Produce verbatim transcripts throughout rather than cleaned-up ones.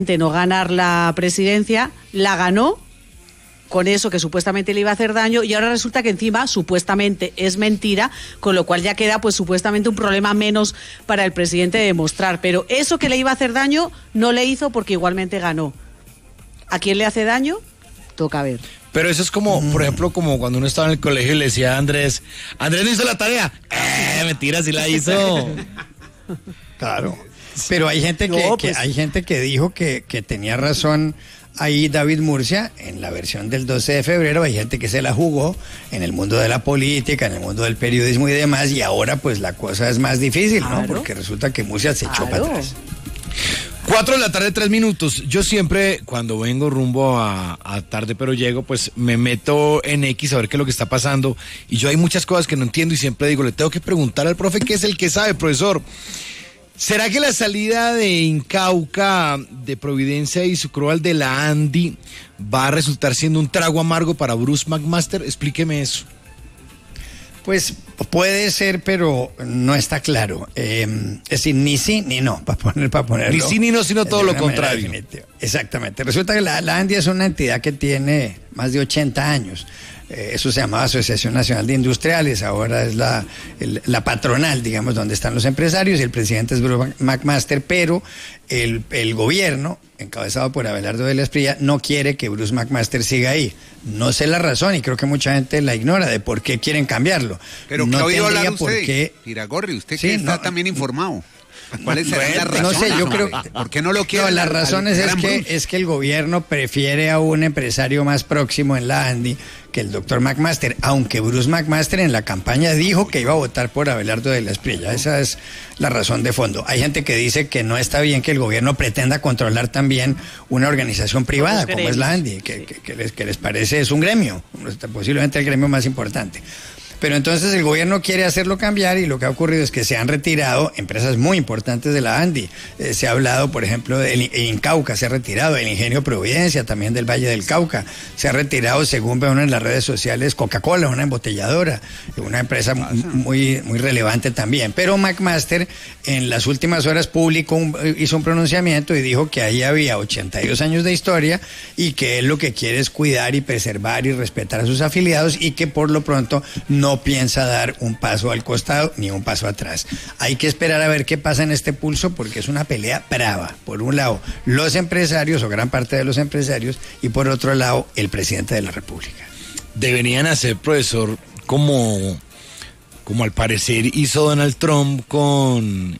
de no ganar la presidencia, la ganó con eso que supuestamente le iba a hacer daño, y ahora resulta que encima supuestamente es mentira, con lo cual ya queda pues supuestamente un problema menos para el presidente de demostrar, pero eso que le iba a hacer daño no le hizo porque igualmente ganó. ¿A quién le hace daño? Toca ver. Pero eso es como, mm. por ejemplo, como cuando uno estaba en el colegio y le decía a Andrés, Andrés no hizo la tarea. Eh, mentira, sí la hizo. Claro. Pero hay gente que, no, pues... que hay gente que dijo que, que tenía razón ahí David Murcia en la versión del doce de febrero. Hay gente que se la jugó en el mundo de la política, en el mundo del periodismo y demás, y ahora pues la cosa es más difícil, claro, ¿no? Porque resulta que Murcia se echó claro. para atrás. Cuatro de la tarde, tres minutos. Yo siempre, cuando vengo rumbo a, a tarde, pero llego, pues me meto en X a ver qué es lo que está pasando. Y yo hay muchas cosas que no entiendo y siempre digo, le tengo que preguntar al profe, que es el que sabe, profesor. ¿Será que la salida de Incauca, de Providencia y Sucroal de la Andy va a resultar siendo un trago amargo para Bruce McMaster? Explíqueme eso. Pues puede ser, pero no está claro. Eh, es decir, ni sí ni no, para poner, para ponerlo. Ni sí ni no, sino todo lo contrario. Exactamente. Resulta que la, la Andy es una entidad que tiene más de ochenta años. Eh, eso se llamaba Asociación Nacional de Industriales, ahora es la, el, la patronal, digamos, donde están los empresarios, y el presidente es Bruce McMaster, pero el, el gobierno, encabezado por Abelardo de la Espriella, no quiere que Bruce McMaster siga ahí. No sé la razón, y creo que mucha gente la ignora, de por qué quieren cambiarlo. Pero no ¿qué ha oído hablar por usted, qué... Iragorri? Usted sí, que está no, también informado. ¿Cuáles serán bueno, las razones? No sé, yo creo... ¿Por qué no lo quiere? No, las razones es que, es que el gobierno prefiere a un empresario más próximo en la Andy que el doctor McMaster, aunque Bruce McMaster en la campaña dijo que iba a votar por Abelardo de la Espriella. Esa es la razón de fondo. Hay gente que dice que no está bien que el gobierno pretenda controlar también una organización privada como es la Andy, que, que, que, les, que les parece es un gremio, posiblemente el gremio más importante. Pero entonces el gobierno quiere hacerlo cambiar, y lo que ha ocurrido es que se han retirado empresas muy importantes de la Andy. Eh, se ha hablado, por ejemplo, del Incauca, se ha retirado, el Ingenio Providencia, también del Valle del Cauca. Se ha retirado, según veo en las redes sociales, Coca-Cola, una embotelladora, una empresa muy, muy relevante también. Pero McMaster en las últimas horas publicó un, hizo un pronunciamiento y dijo que ahí había ochenta y dos años de historia y que él lo que quiere es cuidar y preservar y respetar a sus afiliados, y que por lo pronto no No piensa dar un paso al costado ni un paso atrás. Hay que esperar a ver qué pasa en este pulso, porque es una pelea brava. Por un lado, los empresarios, o gran parte de los empresarios, y por otro lado, el presidente de la República. Deberían hacer, profesor, como, como al parecer hizo Donald Trump con...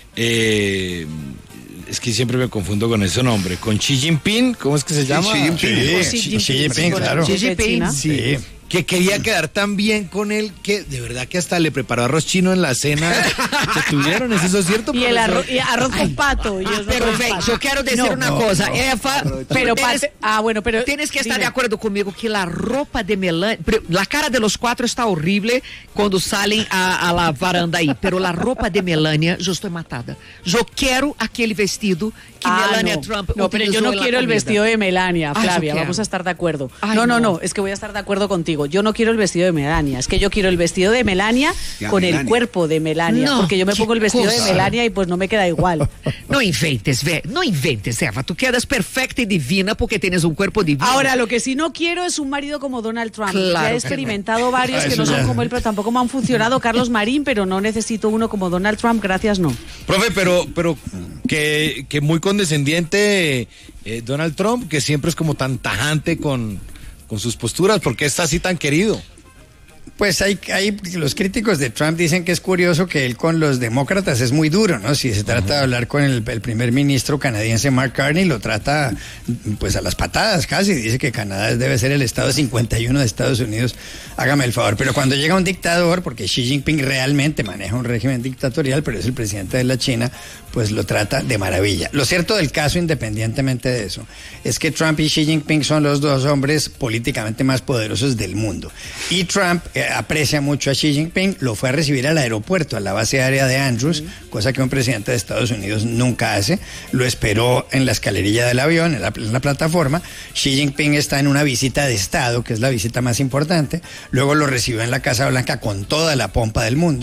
Eh, es que siempre me confundo con ese nombre, con Xi Jinping, ¿cómo es que se llama? Xi Jinping, sí, Xi, Xi Jinping, claro. Xi Jinping, sí. sí. Que quería quedar tan bien con él que de verdad que hasta le preparó arroz chino en la cena que tuvieron. ¿Es eso cierto? Y el arroz, y arroz con pato. Y ah, perfecto. Yo quiero decir no, una no, cosa. No. Eva, pero tienes, pate, ah, bueno, pero tienes que estar dime. de acuerdo conmigo que la ropa de Melania, la cara de los cuatro está horrible cuando salen a, a la varanda ahí, pero la ropa de Melania, yo estoy matada. Yo quiero aquel vestido que ah, Melania no. Trump No, pero yo no quiero el vestido de Melania, Flavia, ah, vamos a estar de acuerdo. Ay, no, no, no, no, es que voy a estar de acuerdo contigo. Yo no quiero el vestido de Melania, es que yo quiero el vestido de Melania ya, con Melania. El cuerpo de Melania, no, porque yo me pongo el vestido cosa. de Melania y pues no me queda igual. No inventes, ve, no inventes, Eva, tú quedas perfecta y divina porque tienes un cuerpo divino. Ahora, lo que sí no quiero es un marido como Donald Trump. Claro ya he experimentado no. varios que no ya. son como él, pero tampoco me han funcionado. Carlos Marín, pero no necesito uno como Donald Trump, gracias, no. Profe, pero, pero que, que muy condescendiente eh, Donald Trump, que siempre es como tan tajante con, con sus posturas, ¿por qué está así tan querido? Pues hay, hay, los críticos de Trump dicen que es curioso que él con los demócratas es muy duro, ¿no? Si se trata de hablar con el, el primer ministro canadiense Mark Carney, lo trata pues a las patadas casi, dice que Canadá debe ser el estado cincuenta y uno de Estados Unidos, hágame el favor. Pero cuando llega un dictador, porque Xi Jinping realmente maneja un régimen dictatorial, pero es el presidente de la China, pues lo trata de maravilla. Lo cierto del caso, independientemente de eso, es que Trump y Xi Jinping son los dos hombres políticamente más poderosos del mundo. Y Trump eh, aprecia mucho a Xi Jinping, lo fue a recibir al aeropuerto, a la base aérea de Andrews, mm. cosa que un presidente de Estados Unidos nunca hace. Lo esperó en la escalerilla del avión, en la, en la plataforma. Xi Jinping está en una visita de Estado, que es la visita más importante. Luego lo recibió en la Casa Blanca con toda la pompa del mundo.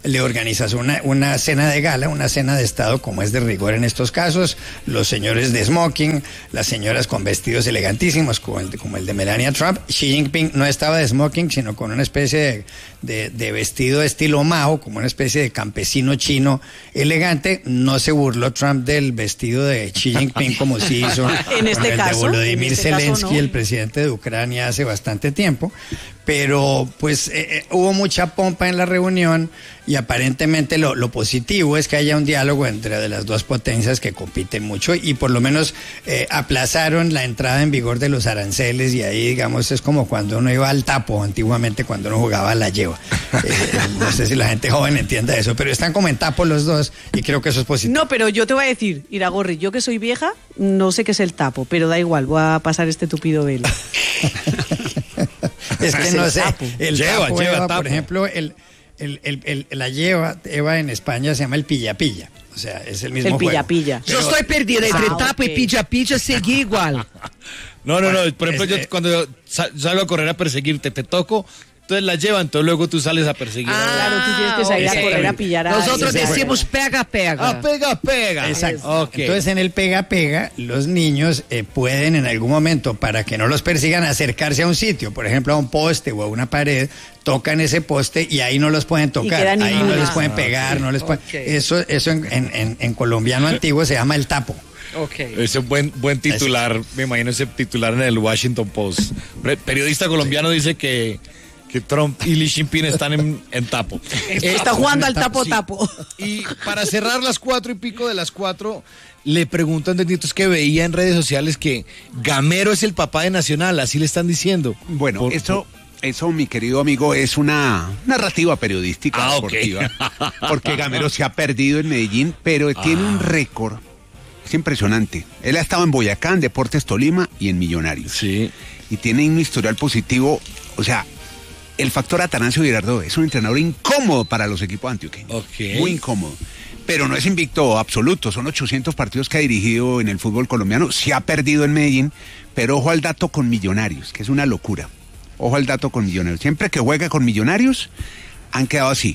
le organizas una, una cena de gala, una cena de estado como es de rigor en estos casos, los señores de smoking, las señoras con vestidos elegantísimos como el de, como el de Melania Trump. Xi Jinping no estaba de smoking, sino con una especie de, de, de vestido de estilo Mao, como una especie de campesino chino elegante. No se burló Trump del vestido de Xi Jinping como sí hizo en este con caso, el de Volodymyr en este Zelensky, caso, ¿no? el presidente de Ucrania, hace bastante tiempo. Pero pues eh, eh, hubo mucha pompa en la reunión y aparentemente lo, lo positivo es que haya un diálogo entre de las dos potencias que compiten mucho y por lo menos eh, aplazaron la entrada en vigor de los aranceles y ahí digamos es como cuando uno iba al tapo antiguamente cuando uno jugaba a la lleva. Eh, no sé si la gente joven entienda eso, pero están como en tapo los dos y creo que eso es positivo. No, pero yo te voy a decir, Iragorri, yo que soy vieja, no sé qué es el tapo, pero da igual, voy a pasar este tupido velo. Es que no sé, el lleva, tapo, lleva Eva, tapo. por ejemplo, el, el, el, el- la lleva, Eva en España se llama el pilla-pilla. O sea, es el mismo El juego. pilla-pilla. Yo estoy perdida entre Ah, tapa ok. y pilla-pilla, seguí igual. No, no, no. Por ejemplo, es- yo eh, cuando sa- salgo a correr a perseguirte, te toco, entonces la llevan, entonces luego tú sales a perseguir. Claro, tú tienes que salir ok. a correr a pillar a Nosotros alguien. decimos pega-pega. Ah, pega, pega. Exacto. Ok. Entonces en el pega-pega, los niños eh, pueden en algún momento, para que no los persigan, acercarse a un sitio, por ejemplo a un poste o a una pared, tocan ese poste y ahí no los pueden tocar, quedan ahí no inmunes. les pueden pegar, no les pueden... Ok. Eso, eso en, en, en- en colombiano antiguo se llama el tapo. Ok. Ese buen, buen titular, me imagino ese titular en el Washington Post. Pre- periodista colombiano dice que, que Trump y Xi Jinping están en, en tapo. Está jugando al Sí. tapo-tapo. Y para cerrar las cuatro y pico de las cuatro, le pregunto a Nietos que veía en redes sociales que Gamero es el papá de Nacional, así le están diciendo. Bueno, Por- eso, eso, mi querido amigo, es una narrativa periodística Ah, ok. deportiva. Porque Gamero se ha perdido en Medellín, pero tiene un récord. Es impresionante. Él ha estado en Boyacá, en Deportes Tolima y en Millonarios. Sí. Y tiene un historial positivo. O sea, el factor Atanasio Girardot es un entrenador incómodo para los equipos antioqueños. Ok. Muy incómodo. Pero no es invicto absoluto. Son ochocientos partidos que ha dirigido en el fútbol colombiano. Se ha perdido en Medellín. Pero ojo al dato con Millonarios, que es una locura. Ojo al dato con Millonarios. Siempre que juega con Millonarios, han quedado así.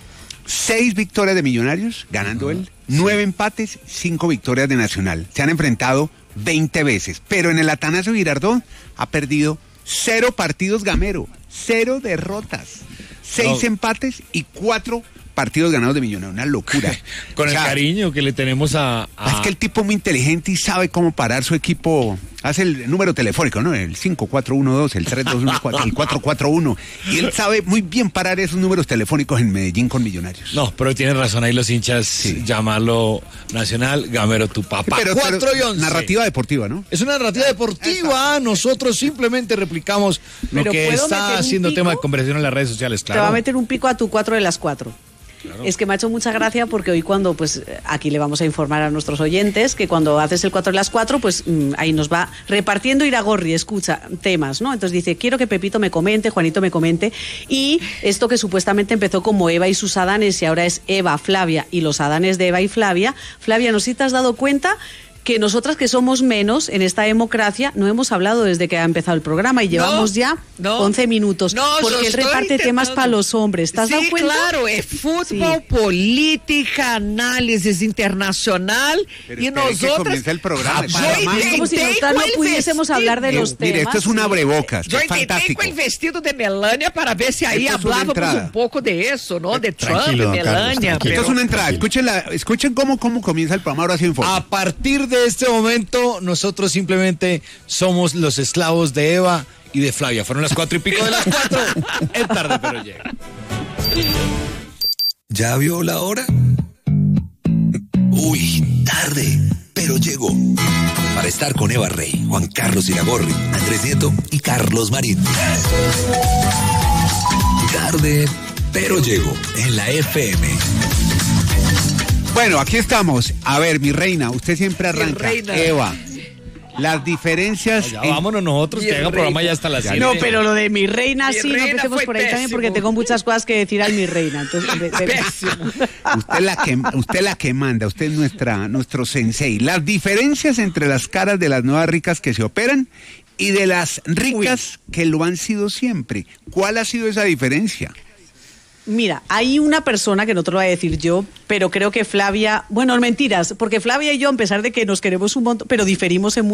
Seis victorias de Millonarios, ganando él. Nueve empates, cinco victorias de Nacional. Se han enfrentado veinte veces. Pero en el Atanasio Girardot ha perdido cero partidos Gamero. Cero derrotas. Seis No. empates y cuatro partidos ganados de Millonarios. Una locura. Con O el sea, cariño que le tenemos a... a- Es que el tipo es muy inteligente y sabe cómo parar su equipo. Hace el número telefónico, ¿no? El cinco cuatro uno dos, el tres dos uno cuatro, el cuatro cuatro uno. Y él sabe muy bien parar esos números telefónicos en Medellín con Millonarios. No, pero tiene razón ahí los hinchas Sí. llamarlo Nacional, Gamero tu papá. Pero- Cuatro pero y once. narrativa deportiva, ¿no? Es una narrativa deportiva. Nosotros simplemente replicamos lo Pero que ¿puedo está meter un haciendo pico? tema de conversación en las redes sociales, Te va a claro. meter un pico a tu cuatro de las cuatro. Es que me ha hecho mucha gracia porque hoy cuando, pues aquí le vamos a informar a nuestros oyentes que cuando haces el cuatro de las cuatro, pues mm, ahí nos va repartiendo Iragorri, escucha temas, ¿no? Entonces dice, quiero que Pepito me comente, Juanito me comente, y esto que supuestamente empezó como Eva y sus Adanes y ahora es Eva, Flavia y los Adanes de Eva y Flavia. Flavia, ¿no sé si te has dado cuenta que nosotras que somos menos en esta democracia no hemos hablado desde que ha empezado el programa y llevamos ya no. once minutos? No, yo porque él estoy reparte temas intentando. para los hombres. ¿Te has Sí, dado cuenta? claro, es fútbol, Sí. política, análisis internacional Pero y espere que nosotros... comience el programa, Yo es para más. Es como si intentei nosotras com no el pudiésemos vestido. hablar de Mire, los temas. mire, esto es un sí. abrebocas. Yo es intentei fantástico. com el vestido de Melania para ver si ahí Esto es una hablábamos entrada. un poco de eso, ¿no? De Trump, Tranquilo, don Carlos, Melania. tranquilo. Esto es una entrada. Escuchen, la, escuchen cómo, cómo comienza el programa. Ahora sí en forma. A partir de este momento, nosotros simplemente somos los esclavos de Eva y de Flavia. Fueron las cuatro y pico de las cuatro. Es tarde, pero llega. ¿Ya vio la hora? Uy, tarde, pero llegó. Para estar con Eva Rey, Juan Carlos Iragorri, Andrés Nieto y Carlos Marín. Tarde, pero llegó en la F M. Bueno, aquí estamos. A ver, mi reina, usted siempre arranca. reina. Eva, las diferencias. Ya en- vámonos nosotros, que Bien, hagan programa reina. ya hasta las Ya, siete. No, pero lo de mi reina Mi sí, no reina empecemos fue por ahí también porque pésimo. tengo muchas cosas que decir al mi reina. Entonces, de- de- Pésimo. Usted la que usted la que manda, usted es nuestra nuestro sensei. Las diferencias entre las caras de las nuevas ricas que se operan y de las ricas que lo han sido siempre. ¿Cuál ha sido esa diferencia? Mira, hay una persona que no te lo voy a decir yo, pero creo que Flavia, bueno, mentiras, porque Flavia y yo, a pesar de que nos queremos un montón, pero diferimos en